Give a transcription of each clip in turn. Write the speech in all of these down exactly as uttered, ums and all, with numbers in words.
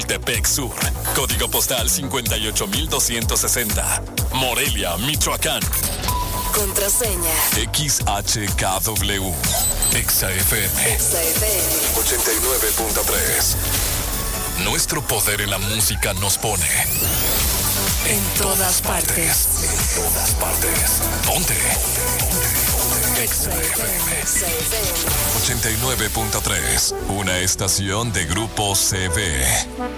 Chapultepec Sur. Código postal cincuenta y ocho mil doscientos sesenta. Morelia, Michoacán. Contraseña X H K W. Exa F M. Exa F M ochenta y nueve punto tres. Nuestro poder en la música nos pone en todas partes. En todas partes. Ponte. Exa F M ochenta y nueve punto tres. Una estación de Grupo C V.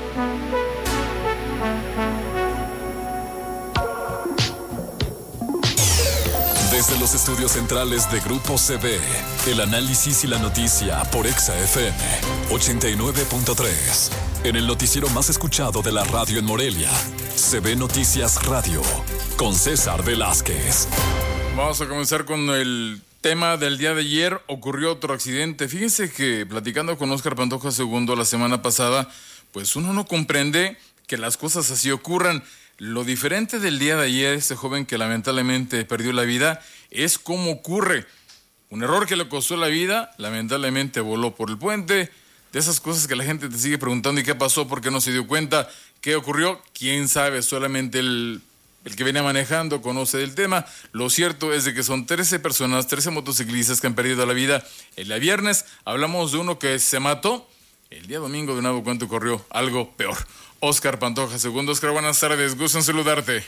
Desde los estudios centrales de Grupo C V, el análisis y la noticia por Exa F M ochenta y nueve punto tres. En el noticiero más escuchado de la radio en Morelia, C V Noticias Radio, con César Velázquez. Vamos a comenzar con el tema del día de ayer. Ocurrió otro accidente. Fíjense que platicando con Óscar Pantoja segundo la semana pasada, pues uno no comprende que las cosas así ocurran. Lo diferente del día de ayer, este joven que lamentablemente perdió la vida, es cómo ocurre. Un error que le costó la vida, lamentablemente voló por el puente. De esas cosas que la gente te sigue preguntando, ¿y qué pasó? ¿Por qué no se dio cuenta? ¿Qué ocurrió? ¿Quién sabe? Solamente el, el que viene manejando conoce del tema. Lo cierto es de que son trece personas, trece motociclistas que han perdido la vida. El día viernes hablamos de uno que se mató. El día domingo de nuevo cuento ocurrió algo peor. Óscar Pantoja segundo. Óscar, buenas tardes, gusto en saludarte.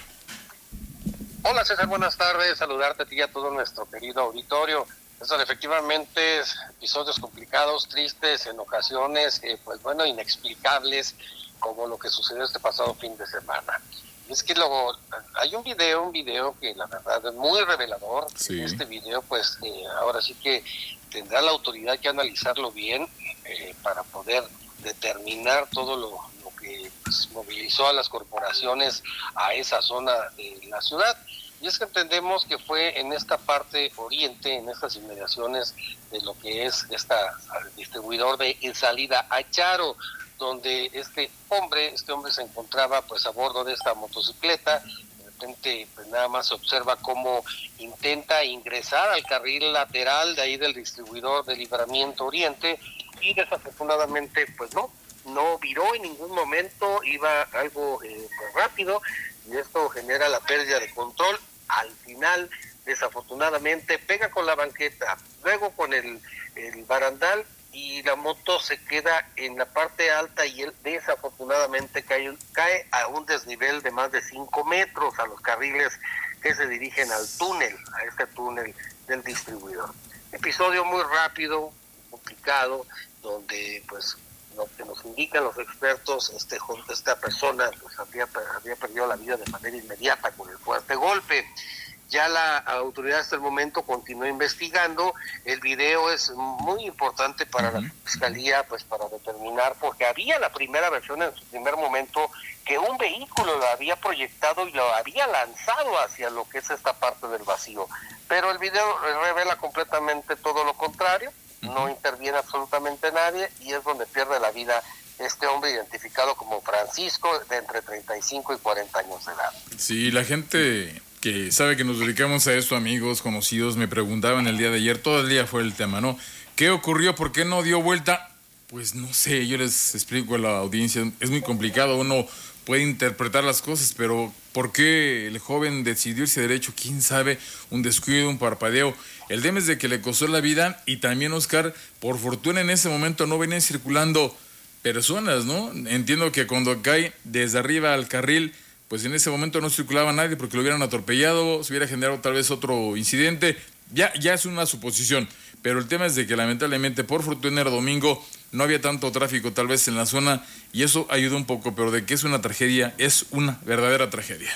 Hola César, buenas tardes, saludarte a ti y a todo nuestro querido auditorio. Son efectivamente episodios complicados, tristes, en ocasiones, eh, pues bueno, inexplicables, como lo que sucedió este pasado fin de semana. Y es que luego hay un video, un video que la verdad es muy revelador. Sí. Este video, pues eh, ahora sí que tendrá la autoridad que analizarlo bien eh, para poder determinar todo lo, lo que pues, movilizó a las corporaciones a esa zona de la ciudad. Y es que entendemos que fue en esta parte oriente, en estas inmediaciones de lo que es esta distribuidor de salida a Charo, donde este hombre, este hombre se encontraba pues a bordo de esta motocicleta. De repente pues nada más se observa cómo intenta ingresar al carril lateral de ahí del distribuidor de Libramiento Oriente, y desafortunadamente pues no, no viró en ningún momento, iba algo eh, pues, rápido, y esto genera la pérdida de control. Al final, desafortunadamente, pega con la banqueta, luego con el, el barandal, y la moto se queda en la parte alta y él desafortunadamente cae, cae a un desnivel de más de cinco metros a los carriles que se dirigen al túnel, a este túnel del distribuidor. Episodio muy rápido, complicado, donde pues lo que nos indican los expertos, este esta persona pues había, había perdido la vida de manera inmediata con el fuerte golpe. Ya la autoridad hasta el momento continúa investigando. El video es muy importante para uh-huh. la fiscalía, pues para determinar, porque había la primera versión en su primer momento que un vehículo lo había proyectado y lo había lanzado hacia lo que es esta parte del vacío. Pero el video revela completamente todo lo contrario. No interviene absolutamente nadie, y es donde pierde la vida este hombre identificado como Francisco, de entre treinta y cinco y cuarenta años de edad. Sí, la gente que sabe que nos dedicamos a esto, amigos, conocidos, me preguntaban el día de ayer, todo el día fue el tema, ¿no? ¿Qué ocurrió? ¿Por qué no dio vuelta? Pues no sé, yo les explico a la audiencia, es muy complicado, uno puede interpretar las cosas, pero ¿por qué el joven decidió irse derecho? ¿Quién sabe? Un descuido, un parpadeo. El tema es de que le costó la vida, y también, Óscar, por fortuna en ese momento no venían circulando personas, ¿no? Entiendo que cuando cae desde arriba al carril, pues en ese momento no circulaba nadie porque lo hubieran atropellado, se hubiera generado tal vez otro incidente. Ya, ya es una suposición, pero el tema es de que lamentablemente por fortuna era domingo, no había tanto tráfico tal vez en la zona, y eso ayudó un poco, pero de que es una tragedia, es una verdadera tragedia.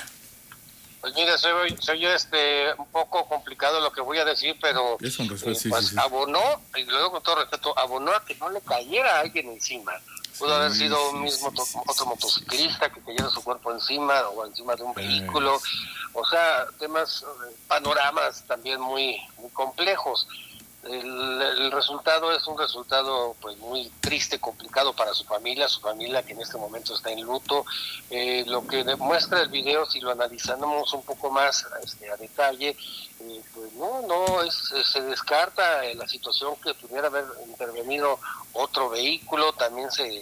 Pues mire, soy, soy este un poco complicado lo que voy a decir, pero es un respeto, eh, sí, pues sí, sí. abonó, y luego con todo respeto, abonó a que no le cayera a alguien encima. Pudo sí, haber sido sí, un mismo sí, sí, otro sí, motociclista que cayera su cuerpo encima, o encima de un vehículo, o sea, temas, panoramas también muy, muy complejos. El, el resultado es un resultado pues muy triste, complicado para su familia, su familia que en este momento está en luto. Eh, lo que demuestra el video, si lo analizamos un poco más este, a detalle, eh, pues no, no, es, se descarta la situación que pudiera haber intervenido otro vehículo. También se,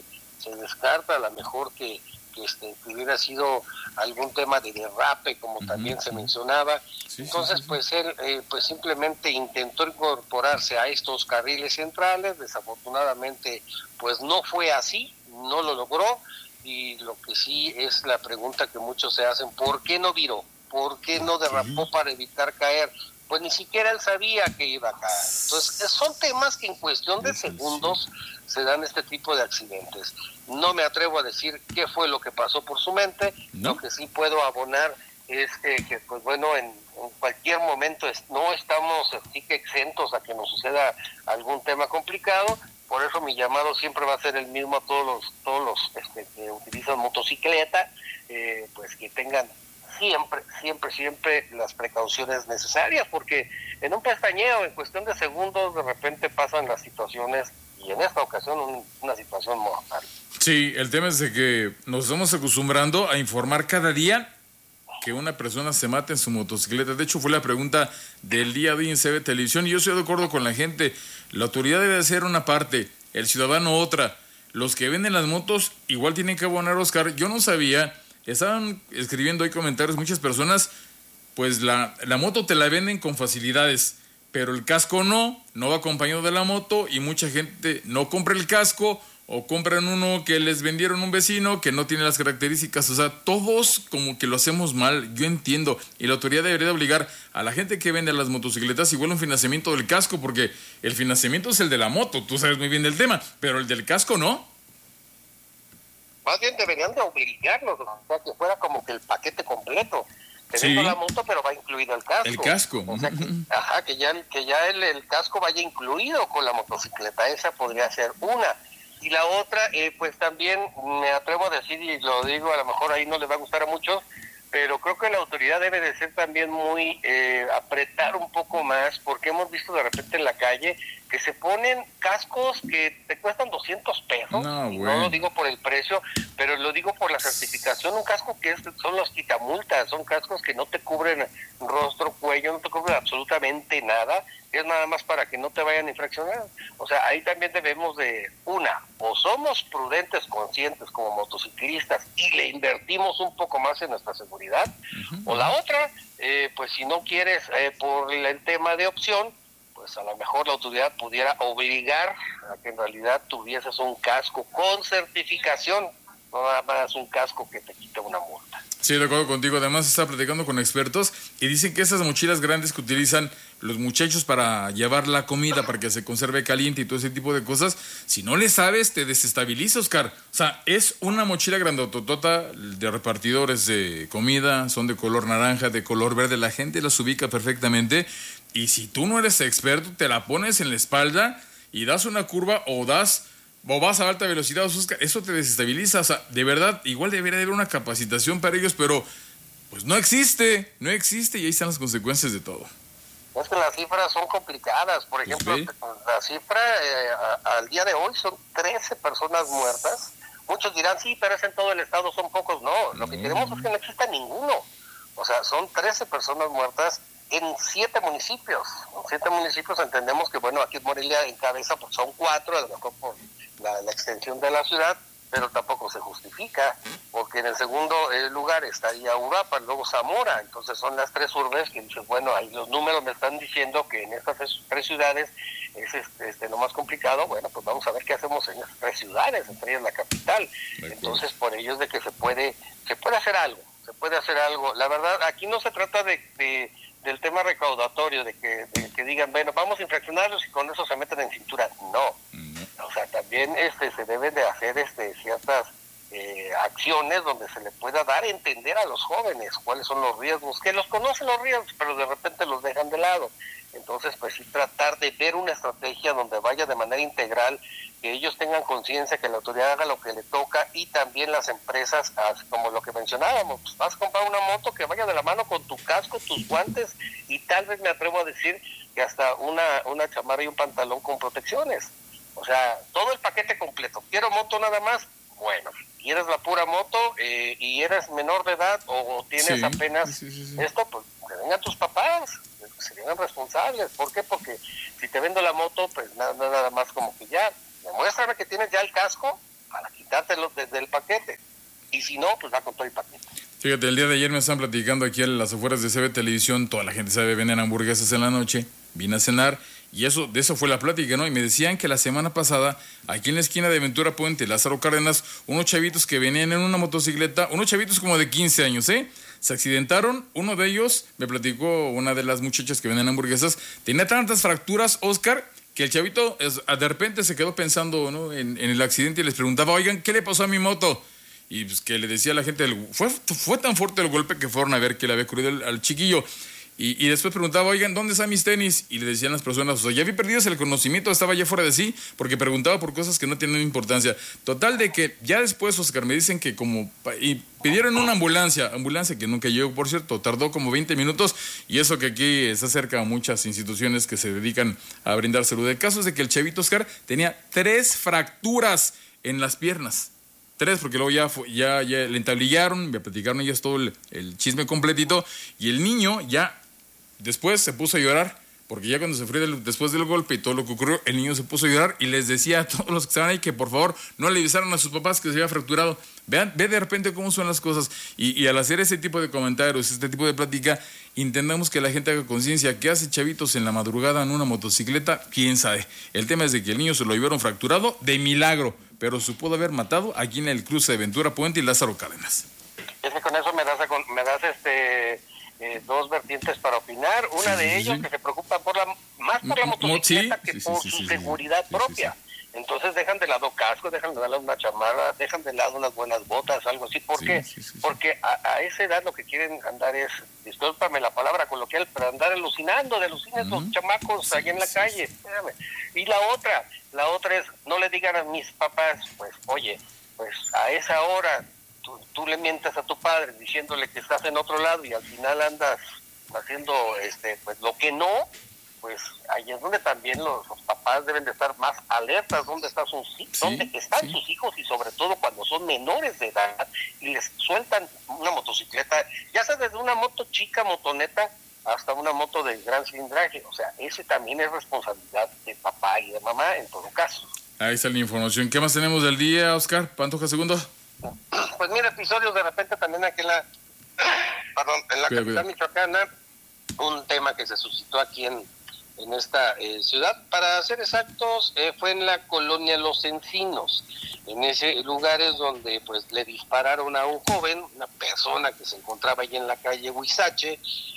se descarta a lo mejor que, que, este, que hubiera sido algún tema de derrape, como uh-huh. también se mencionaba. Sí, Entonces, sí, sí, pues él eh, pues simplemente intentó incorporarse a estos carriles centrales, desafortunadamente pues no fue así, no lo logró, y lo que sí es la pregunta que muchos se hacen: ¿por qué no viró? ¿Por qué no derrapó para evitar caer? Pues ni siquiera él sabía que iba a caer. Entonces, son temas que en cuestión de segundos se dan este tipo de accidentes. No me atrevo a decir qué fue lo que pasó por su mente. ¿No? Lo que sí puedo abonar es eh, que, pues bueno, en, en cualquier momento es, no estamos así que exentos a que nos suceda algún tema complicado. Por eso mi llamado siempre va a ser el mismo a todos los, todos los este, que utilizan motocicleta, eh, pues que tengan siempre, siempre, siempre las precauciones necesarias, porque en un pestañeo, en cuestión de segundos, de repente pasan las situaciones, y en esta ocasión un, una situación mortal. Sí, el tema es de que nos estamos acostumbrando a informar cada día que una persona se mata en su motocicleta. De hecho, fue la pregunta del día de hoy en C B Televisión, y yo estoy de acuerdo con la gente. La autoridad debe hacer una parte, el ciudadano otra. Los que venden las motos igual tienen que abonar, Oscar. Yo no sabía, estaban escribiendo ahí comentarios muchas personas, pues la, la moto te la venden con facilidades, pero el casco no, no va acompañado de la moto, y mucha gente no compra el casco, o compran uno que les vendieron un vecino que no tiene las características. O sea, todos como que lo hacemos mal, yo entiendo, y la autoridad debería de obligar a la gente que vende las motocicletas igual un financiamiento del casco, porque el financiamiento es el de la moto, tú sabes muy bien del tema, pero el del casco no. Más bien deberían de obligarlos, o sea, que fuera como que el paquete completo. Teniendo sí. la moto, pero va incluido el casco. El casco. O sea, que, ajá, que ya, que ya el, el casco vaya incluido con la motocicleta. Esa podría ser una. Y la otra, eh, pues también me atrevo a decir, y lo digo, a lo mejor ahí no les va a gustar a muchos, pero creo que la autoridad debe de ser también muy, eh, apretar un poco más, porque hemos visto de repente en la calle que se ponen cascos que te cuestan doscientos pesos, no, y no lo digo por el precio, pero lo digo por la certificación. Un casco que es, son los quitamultas, son cascos que no te cubren rostro, cuello, no te cubren absolutamente nada, es nada más para que no te vayan a infraccionar. O sea, ahí también debemos de, una, o somos prudentes, conscientes como motociclistas y le invertimos un poco más en nuestra seguridad, uh-huh. o la otra, eh, pues si no quieres eh, por el tema de opción, pues a lo mejor la autoridad pudiera obligar a que en realidad tuvieses un casco con certificación, no nada más un casco que te quite una multa. Sí, de acuerdo contigo. Además, está platicando con expertos y dicen que esas mochilas grandes que utilizan los muchachos para llevar la comida, para que se conserve caliente y todo ese tipo de cosas, si no le sabes, te desestabiliza, Oscar. O sea, es una mochila grandototota de repartidores de comida, son de color naranja, de color verde, la gente las ubica perfectamente, y si tú no eres experto, te la pones en la espalda y das una curva o das... o vas a alta velocidad, eso te desestabiliza. O sea, de verdad, igual debería haber una capacitación para ellos, pero pues no existe, no existe, y ahí están las consecuencias de todo. Es que las cifras son complicadas. Por ejemplo, pues la cifra eh, a, al día de hoy son trece personas muertas. Muchos dirán, sí, pero es en todo el estado, son pocos. No, lo que no. queremos es que no exista ninguno. O sea, son trece personas muertas en siete municipios. En siete municipios entendemos que, bueno, aquí en Morelia encabeza, pues son cuatro, a lo mejor por la, la extensión de la ciudad, pero tampoco se justifica, porque en el segundo eh, lugar estaría Uruapan, luego Zamora. Entonces son las tres urbes que dicen, bueno, ahí los números me están diciendo que en estas tres, tres ciudades es este, este lo más complicado. Bueno, pues vamos a ver qué hacemos en estas tres ciudades, entre ellas la capital. Entonces, por ello es de que se puede, se puede hacer algo, se puede hacer algo. La verdad, aquí no se trata de... de del tema recaudatorio, de que, de que digan, bueno, vamos a infraccionarlos y con eso se meten en cintura. No, mm. o sea, también este se deben de hacer este ciertas eh, acciones donde se le pueda dar a entender a los jóvenes cuáles son los riesgos, que los conocen los riesgos, pero de repente los dejan de lado. Entonces, pues sí, tratar de ver una estrategia donde vaya de manera integral, que ellos tengan conciencia, que la autoridad haga lo que le toca, y también las empresas, como lo que mencionábamos, pues vas a comprar una moto que vaya de la mano con tu casco, tus guantes, y tal vez me atrevo a decir que hasta una, una chamarra y un pantalón con protecciones. O sea, todo el paquete completo. ¿Quiero moto nada más? Bueno, ¿quieres la pura moto eh, y eres menor de edad o tienes sí, apenas sí, sí, sí. esto? Pues que vengan tus papás, que serían responsables. ¿Por qué? Porque si te vendo la moto, pues nada, nada más como que ya, demuéstrame que tienes ya el casco para quitar quitártelo desde el paquete. Y si no, pues va con todo el paquete. Fíjate, el día de ayer me están platicando aquí a las afueras de C B Televisión, toda la gente sabe, venden hamburguesas en la noche, vine a cenar, y eso de eso fue la plática, ¿no? Y me decían que la semana pasada, aquí en la esquina de Ventura Puente, Lázaro Cárdenas, unos chavitos que venían en una motocicleta, unos chavitos como de quince años, ¿eh? Se accidentaron, uno de ellos, me platicó una de las muchachas que venden hamburguesas, tenía tantas fracturas, Oscar, que el chavito es, de repente se quedó pensando, ¿no? en, en el accidente y les preguntaba, oigan, ¿qué le pasó a mi moto? Y pues que le decía a la gente, el, fue, fue tan fuerte el golpe que fueron a ver que le había ocurrido al, al chiquillo. Y, y después preguntaba, oigan, ¿dónde están mis tenis? Y le decían las personas, o sea, ya vi perdidos el conocimiento, estaba ya fuera de sí, porque preguntaba por cosas que no tienen importancia. Total de que ya después, Oscar, me dicen que como... Y pidieron una ambulancia, ambulancia que nunca llegó, por cierto, tardó como veinte minutos, y eso que aquí está cerca a muchas instituciones que se dedican a brindar salud. El caso es de que el chavito, Oscar, tenía tres fracturas en las piernas. Tres, porque luego ya, fue, ya, ya le entablillaron, me platicaron ellos todo el, el chisme completito, y el niño ya después se puso a llorar, porque ya cuando se fue del, después del golpe y todo lo que ocurrió, el niño se puso a llorar y les decía a todos los que estaban ahí que por favor no le avisaron a sus papás que se había fracturado. Vean, ve de repente cómo son las cosas, y, y al hacer ese tipo de comentarios, este tipo de plática, intentamos que la gente haga conciencia. ¿Qué hace chavitos en la madrugada en una motocicleta? ¿Quién sabe? El tema es de que el niño se lo llevaron fracturado de milagro, pero se pudo haber matado aquí en el cruce de Ventura Puente y Lázaro Cárdenas. Es que con eso me das, me das este, eh, dos vertientes para opinar. Una sí, de ellos sí. que se preocupa por la, más por la motocicleta sí, que sí, por sí, su sí, seguridad sí, propia. Sí, sí. Entonces dejan de lado casco, dejan de lado una chamarra, dejan de lado unas buenas botas, algo así. ¿Por qué? Sí, sí, sí, Porque a, a esa edad lo que quieren andar es, discúlpame la palabra coloquial, pero andar alucinando, de alucinar uh-huh. los chamacos sí, allá en la sí, calle. Sí. Y la otra, la otra es, no le digan a mis papás, pues, oye, pues a esa hora tú, tú le mientas a tu padre diciéndole que estás en otro lado y al final andas haciendo este pues lo que no. Pues ahí es donde también los, los papás deben de estar más alertas, dónde están sus hijos, sí, dónde están sí. sus hijos, y sobre todo cuando son menores de edad y les sueltan una motocicleta, ya sea desde una moto chica, motoneta, hasta una moto de gran cilindraje. O sea, ese también es responsabilidad de papá y de mamá en todo caso. Ahí está la información. ¿Qué más tenemos del día, Oscar? ¿Pantoja segundo? Pues mira, episodios de repente también aquí en la, perdón, en la cuida, capital cuida. michoacana, un tema que se suscitó aquí en en esta eh, ciudad, para ser exactos, eh, fue en la colonia Los Encinos. En ese lugar es donde pues le dispararon a un joven, una persona que se encontraba ahí en la calle Huizache,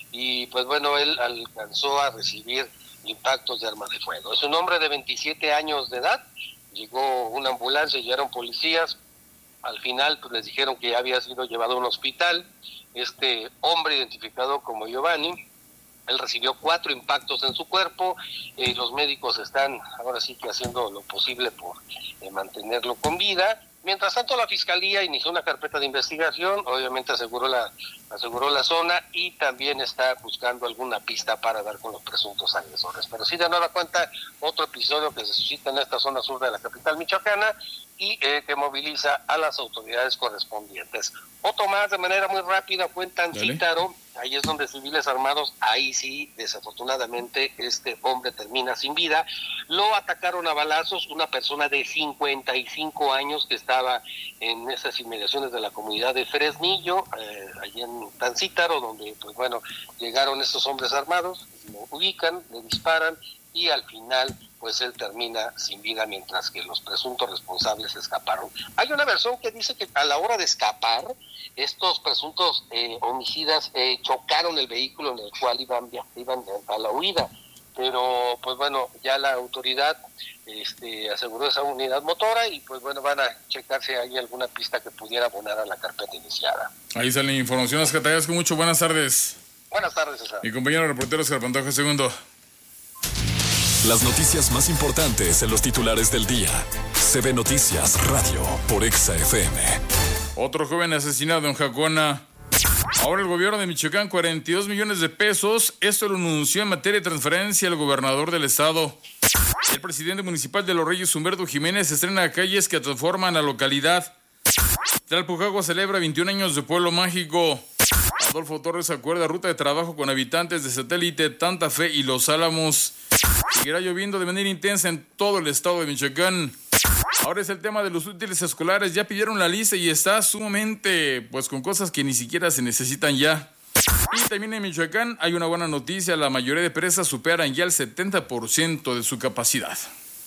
y pues bueno, él alcanzó a recibir impactos de arma de fuego. Es un hombre de veintisiete años de edad, llegó una ambulancia, llegaron policías, al final pues les dijeron que ya había sido llevado a un hospital. Este hombre, identificado como Giovanni, él recibió cuatro impactos en su cuerpo. Eh, los médicos están ahora sí que haciendo lo posible por eh, mantenerlo con vida. Mientras tanto, la Fiscalía inició una carpeta de investigación, obviamente aseguró la, aseguró la zona y también está buscando alguna pista para dar con los presuntos agresores. Pero sí, de nueva cuenta, otro episodio que se suscita en esta zona sur de la capital michoacana y eh, que moviliza a las autoridades correspondientes. Otro más, de manera muy rápida, fue en Tancítaro. Ahí es donde civiles armados, ahí sí, desafortunadamente, este hombre termina sin vida. Lo atacaron a balazos una persona de cincuenta y cinco años que estaba en esas inmediaciones de la comunidad de Fresnillo, eh, allí en Tancítaro, donde, pues bueno, llegaron estos hombres armados, lo ubican, le disparan y al final, pues él termina sin vida, mientras que los presuntos responsables escaparon. Hay una versión que dice que a la hora de escapar, estos presuntos eh, homicidas eh, chocaron el vehículo en el cual iban, iban a la huida, pero pues bueno, ya la autoridad este, aseguró esa unidad motora y pues bueno, van a checar si hay alguna pista que pudiera abonar a la carpeta iniciada. Ahí sale información, Oscar, te agradezco mucho, buenas tardes. Buenas tardes, César. Mi compañero reportero Oscar Pantoja segundo. Las noticias más importantes en los titulares del día. C B Noticias Radio por Exa F M. Otro joven asesinado en Jacona. Ahora el gobierno de Michoacán, cuarenta y dos millones de pesos. Esto lo anunció en materia de transferencia el gobernador del estado. El presidente municipal de Los Reyes, Humberto Jiménez, estrena calles que transforman la localidad. Tlalpujagua celebra veintiún años de pueblo mágico. Adolfo Torres acuerda ruta de trabajo con habitantes de Satélite, Tanta Fe y Los Álamos. Seguirá lloviendo de manera intensa en todo el estado de Michoacán. Ahora es el tema de los útiles escolares. Ya pidieron la lista y está sumamente, pues, con cosas que ni siquiera se necesitan ya. Y también en Michoacán hay una buena noticia. La mayoría de presas superan ya el setenta por ciento de su capacidad.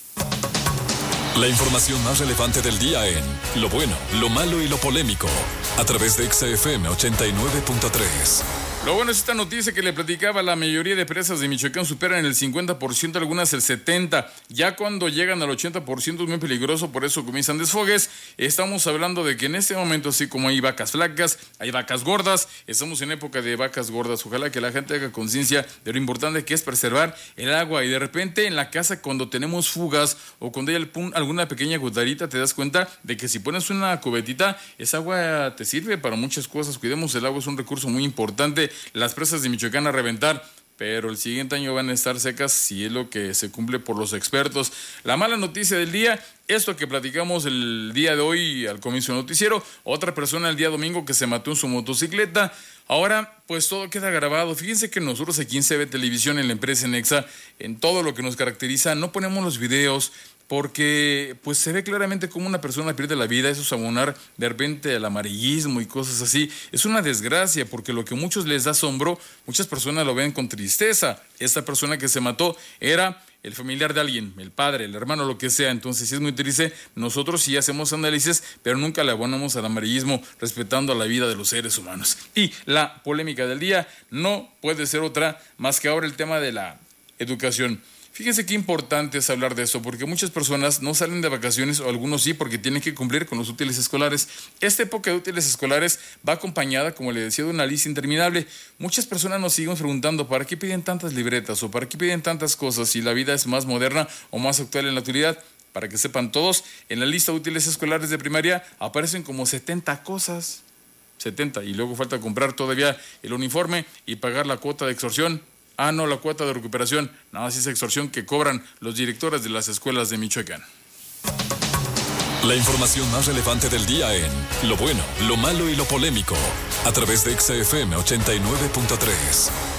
La información más relevante del día en lo bueno, lo malo y lo polémico, a través de X F M ochenta y nueve punto tres. Lo bueno es esta noticia que le platicaba, la mayoría de presas de Michoacán superan el cincuenta por ciento, algunas el setenta por ciento. Ya cuando llegan al ochenta por ciento es muy peligroso, por eso comienzan desfogues. Estamos hablando de que en este momento, así como hay vacas flacas, hay vacas gordas, estamos en época de vacas gordas. Ojalá que la gente haga conciencia de lo importante que es preservar el agua. Y de repente en la casa, cuando tenemos fugas o cuando hay alguna pequeña gotarita, te das cuenta de que si pones una cubetita, esa agua te sirve para muchas cosas. Cuidemos el agua, es un recurso muy importante. Las presas de Michoacán a reventar, pero el siguiente año van a estar secas si es lo que se cumple por los expertos. La mala noticia del día, esto que platicamos el día de hoy al comienzo del noticiero, otra persona el día domingo que se mató en su motocicleta. Ahora, pues todo queda grabado. Fíjense que nosotros aquí en C B Televisión, en la empresa Nexa, en todo lo que nos caracteriza, no ponemos los videos porque pues se ve claramente cómo una persona pierde la vida. Eso es abonar de repente al amarillismo y cosas así. Es una desgracia porque lo que a muchos les da asombro, muchas personas lo ven con tristeza. Esta persona que se mató era el familiar de alguien, el padre, el hermano, lo que sea. Entonces sí es muy triste. Nosotros sí hacemos análisis, pero nunca le abonamos al amarillismo, respetando a la vida de los seres humanos. Y la polémica del día no puede ser otra más que ahora el tema de la educación. Fíjense qué importante es hablar de eso, porque muchas personas no salen de vacaciones, o algunos sí, porque tienen que cumplir con los útiles escolares. Esta época de útiles escolares va acompañada, como le decía, de una lista interminable. Muchas personas nos siguen preguntando, ¿para qué piden tantas libretas? ¿O para qué piden tantas cosas si la vida es más moderna o más actual en la actualidad? Para que sepan todos, en la lista de útiles escolares de primaria aparecen como setenta cosas. setenta, y luego falta comprar todavía el uniforme y pagar la cuota de extorsión. Ah, no, la cuota de recuperación. Nada más es extorsión que cobran los directores de las escuelas de Michoacán. La información más relevante del día en lo bueno, lo malo y lo polémico, a través de X F M ochenta y nueve punto tres.